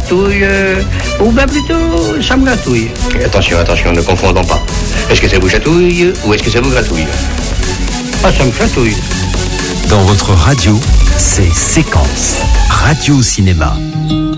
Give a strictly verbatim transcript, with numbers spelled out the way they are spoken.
gratouille, euh, ou bien plutôt ça me gratouille. Attention, attention, ne confondons pas. Est-ce que ça vous chatouille ou est-ce que ça vous gratouille? Ah, ça me gratouille. Dans votre radio, c'est Séquence Radio Cinéma.